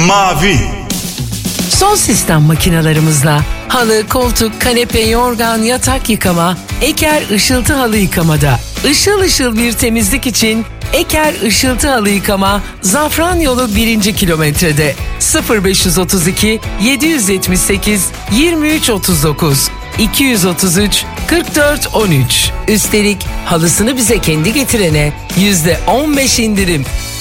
Mavi. Son sistem makinalarımızla halı, koltuk, kanepe, yorgan, yatak yıkama, Eker Işıltı Halı Yıkamada. Işıl ışıl bir temizlik için Eker Işıltı Halı Yıkama, Zafranyolu 1. kilometrede. 0532 778 2339 233 44 13. Üstelik halısını bize kendi getirene %15 indirim.